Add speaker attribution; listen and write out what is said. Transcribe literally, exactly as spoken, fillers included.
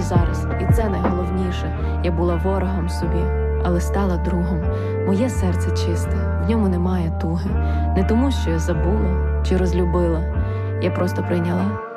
Speaker 1: зараз, і це найголовніше. Я була ворогом собі, але стала другом. Моє серце чисте, в ньому немає туги. Не тому, що я забула чи розлюбила. Я просто прийняла